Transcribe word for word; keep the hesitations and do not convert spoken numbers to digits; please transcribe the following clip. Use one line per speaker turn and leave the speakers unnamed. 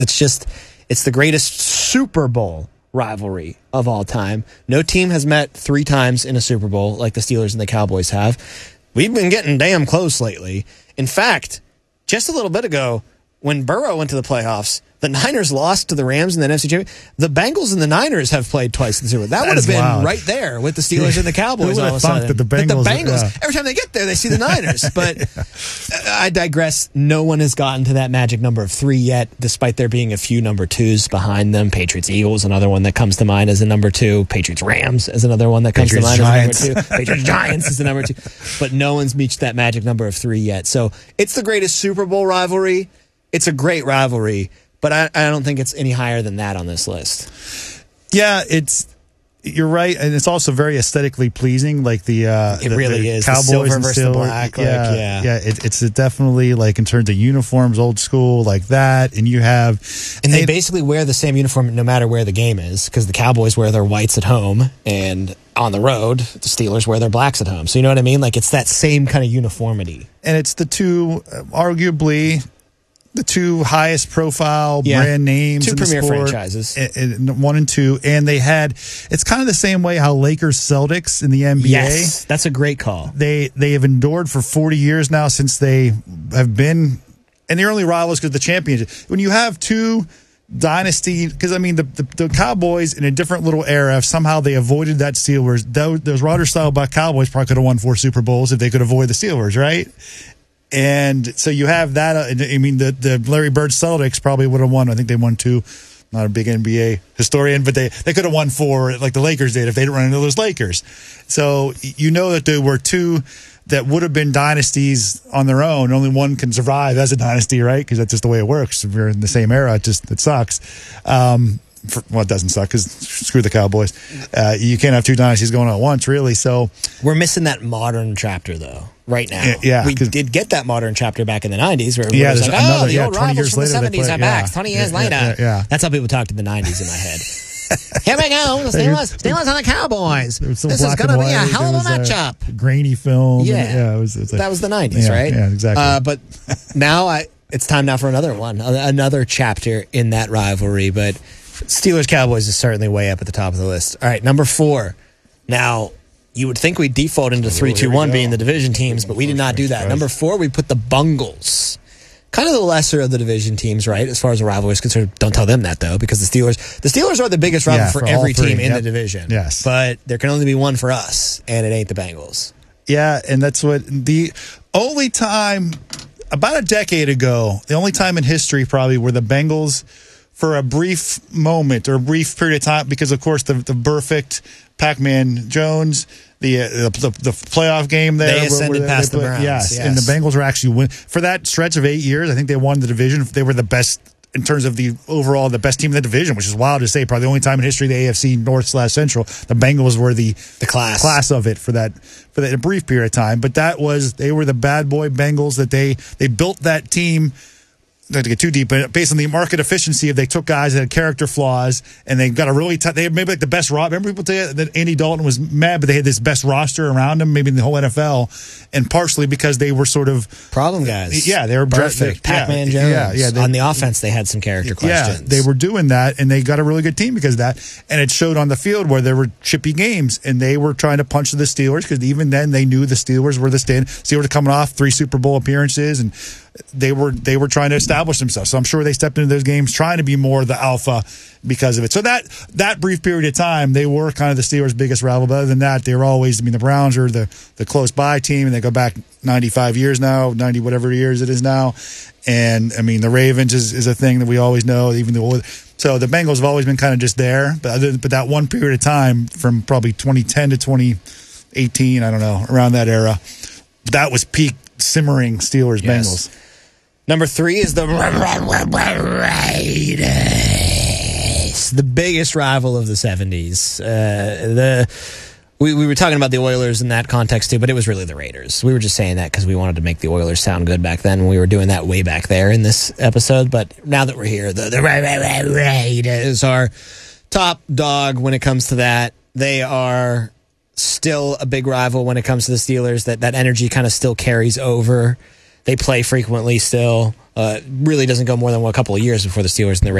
It's just, it's the greatest Super Bowl rivalry of all time. No team has met three times in a Super Bowl like the Steelers and the Cowboys have. We've been getting damn close lately. In fact, just a little bit ago, when Burrow went to the playoffs, the Niners lost to the Rams in the N F C Championship. The Bengals and the Niners have played twice in the Super Bowl. That, that would have been wild. Right there with the Steelers and the Cowboys.
Who
all of a sudden.
That the Bengals,
that the Bengals
yeah.
every time they get there, they see the Niners. But yeah. I digress. No one has gotten to that magic number of three yet, despite there being a few number twos behind them. Patriots Eagles, another one that comes to mind as a number two. Patriots Rams is another one that comes
Patriots,
to mind
Giants.
as a number two. Patriots Giants is the number two. But no one's reached that magic number of three yet. So it's the greatest Super Bowl rivalry. It's a great rivalry, but I, I don't think it's any higher than that on this list.
Yeah, it's you're right, and it's also very aesthetically pleasing. Like the uh,
it
the,
really
the
is
Cowboys
the silver
and
versus
Steelers.
the black. Like,
yeah,
yeah,
yeah. It, it's definitely like in terms of uniforms, old school like that. And you have,
and they it, basically wear the same uniform no matter where the game is, because the Cowboys wear their whites at home and on the road, the Steelers wear their blacks at home. So you know what I mean? Like it's that same kind of uniformity.
And it's the two, uh, arguably. The two highest profile
yeah.
brand names
two
in
premier
the sport,
franchises,
and, and one and two, and they had. It's kind of the same way how Lakers Celtics in the N B A.
Yes, that's a great call.
They they have endured for forty years now since they have been, and they're only rivals because of the championship. When you have two dynasty, because I mean the, the the Cowboys in a different little era, somehow they avoided that Steelers. Those, those Rodgers style by Cowboys probably could have won four Super Bowls if they could avoid the Steelers, right? And so you have that. Uh, I mean, the, the Larry Bird Celtics probably would have won. I think they won two. Not a big N B A historian, but they, they could have won four like the Lakers did if they didn't run into those Lakers. So you know that there were two that would have been dynasties on their own. Only one can survive as a dynasty, right? Because that's just the way it works. If you're in the same era, it just it sucks. Um, for, well, it doesn't suck because screw the Cowboys. Uh, you can't have two dynasties going on at once, really. So
we're missing that modern chapter, though. Right now,
yeah,
we did get that modern chapter back in the nineties, where
yeah,
was like,
another,
"Oh, the
yeah,
old
twenty
rivals
years
from the
later
seventies
play,
are
yeah,
back." Twenty
yeah,
years
yeah,
later,
yeah, yeah.
That's how people talked in the nineties in my head. Here we go, the Steelers, Steelers on the Cowboys. This is going to be a hell of a matchup.
A grainy film.
Yeah,
and, yeah, it was, it was like,
that was the nineties,
yeah,
right?
Yeah, exactly.
Uh, but now I, it's time now for another one, another chapter in that rivalry. But Steelers Cowboys is certainly way up at the top of the list. All right, number four. Now, you would think we'd default into three two one being the division teams, but we did not do that. Number four, we put the Bungles. Kind of the lesser of the division teams, right? As far as the rivalry is concerned. Don't tell them that, though, because the Steelers the Steelers are the biggest rival
yeah,
for,
for
every
three.
team in
yep.
the division.
Yes.
But there can only be one for us, and it ain't the Bengals.
Yeah, and that's what the only time, about a decade ago, the only time in history probably where the Bengals, for a brief moment or a brief period of time, because, of course, the, the perfect Pac-Man Jones, the, uh, the the playoff game there.
They ascended
where, where
past
they
the
put,
Browns.
Yes,
yes,
and the Bengals were actually win. For that stretch of eight years, I think they won the division. They were the best in terms of the overall, the best team in the division, which is wild to say. Probably the only time in history, the A F C North slash Central, the Bengals were the,
the class.
class of it for that for that brief period of time. But that was, they were the bad boy Bengals that they, they built that team. Not to get too deep, but based on the market efficiency, if they took guys that had character flaws and they got a really tough, they had maybe like the best roster. Remember people tell you that Andy Dalton was mad, but they had this best roster around them, maybe in the whole N F L, and partially because they were sort of
problem guys.
Yeah, they were
perfect. Pac-Man
yeah,
Jones.
Yeah, yeah. They,
on the offense, they had some character questions.
Yeah, they were doing that, and they got a really good team because of that. And it showed on the field where there were chippy games, and they were trying to punch the Steelers because even then they knew the Steelers were the stand. Steelers were coming off three Super Bowl appearances, and they were they were trying to establish themselves. So I'm sure they stepped into those games trying to be more the alpha because of it. So that that brief period of time, they were kind of the Steelers' biggest rival. But other than that, they were always, I mean, the Browns are the, the close by team, and they go back ninety-five years now, ninety whatever years it is now. And, I mean, the Ravens is, is a thing that we always know, even though. So the Bengals have always been kind of just there. But, other, but that one period of time from probably twenty ten to twenty eighteen, I don't know, around that era, that was peak simmering Steelers
yes.
Bengals.
Number three is the Raiders, the biggest rival of the seventies. Uh, the we, we were talking about the Oilers in that context too, but it was really the Raiders. We were just saying that because we wanted to make the Oilers sound good back then. We were doing that way back there in this episode, but now that we're here, the, the Raiders are top dog when it comes to that. They are still a big rival when it comes to the Steelers. That that energy kind of still carries over. They play frequently still. uh, really doesn't go more than a couple of years before the Steelers and the